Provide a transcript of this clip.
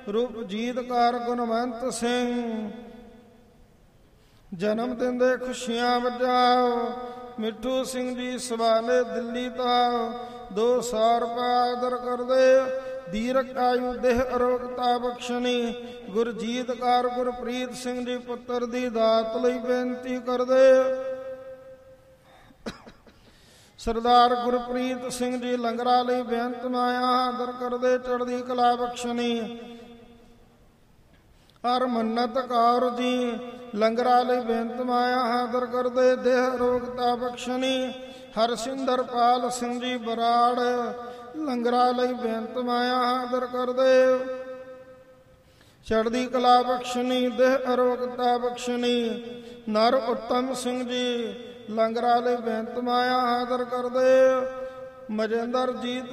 ਰੂਪ ਜੀਤਕਾਰ ਗੁਣਵੰਤ ਸਿੰਘ। ਜਨਮ ਦਿਨ ਦੇ ਖੁਸ਼ੀਆਂ ਵਜਾਓ, ਮਿੱਠੂ ਸਿੰਘ ਜੀ ਸਵਾਲੇ ਦਿੱਲੀ ਤੋਂ 200 ਰੁਪਏ ਆਦਰ ਕਰਦੇ। ਦੀਰਘ ਆਯੂ ਦੇਹ ਅਰੋਗਤਾ ਬਖਸ਼ਣੀ। ਗੁਰਜੀਤਕਾਰ ਗੁਰਪ੍ਰੀਤ ਸਿੰਘ ਜੀ ਪੁੱਤਰ ਦੀ ਦਾਤ ਲਈ ਬੇਨਤੀ ਕਰਦੇ। ਸਰਦਾਰ ਗੁਰਪ੍ਰੀਤ ਸਿੰਘ ਜੀ ਲੰਗਰਾਂ ਲਈ ਬੇਨਤ ਮਾਇਆ ਆਦਰ ਕਰਦੇ। ਚੜ੍ਹਦੀ ਕਲਾ ਬਖਸ਼ਣੀ। ਹਰ ਮੰਨਤ ਕੌਰ ਜੀ ਲੰਗਰਾਂ ਲਈ ਬੇਨਤ ਮਾਇਆ ਆਦਰ ਕਰਦੇ। ਦੇਹ ਅਰੋਗਤਾ ਬਖਸ਼ਣੀ। ਹਰਸਿੰਦਰਪਾਲ ਸਿੰਘ ਜੀ ਬਰਾੜ ਲੰਗਰਾਂ ਲਈ ਬੇਨਤ ਮਾਇਆ ਆਦਰ ਕਰਦੇ। ਚੜ੍ਹਦੀ ਕਲਾ ਬਖਸ਼ਣੀ। ਦੇਹ ਅਰੋਗਤਾ ਬਖਸ਼ਣੀ। ਨਰ ਉੱਤਮ ਸਿੰਘ ਜੀ ਲੰਗਰਾਂ ਲਈ ਬੇਨਤ ਮਾਇਆ ਆਦਰ ਕਰਦੇ। ਮਜਿੰਦਰ ਜੀਤ